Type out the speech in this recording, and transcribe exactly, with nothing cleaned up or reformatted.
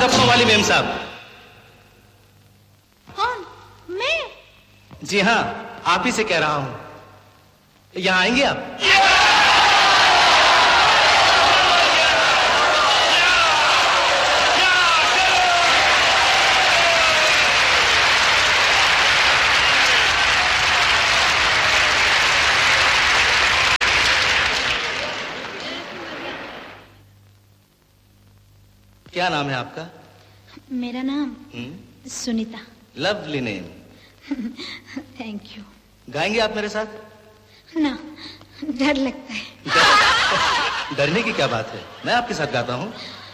गप्पों वाली मेम साहब। कौन? मैं? जी हाँ, आप ही से कह रहा हूँ। यहाँ आएंगे आप? क्या नाम है आपका? मेरा नाम हुँ? Sunita. Lovely name. Thank you. गाएंगे आप मेरे साथ? ना, डर लगता है। डरने की क्या बात है, मैं आपके साथ गाता हूँ।